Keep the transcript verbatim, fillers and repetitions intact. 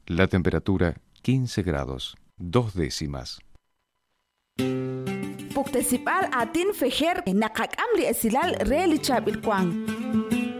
La temperatura quince grados, dos décimas. Puktesipal atin fejer nakakam li esilal reli chabil kwang.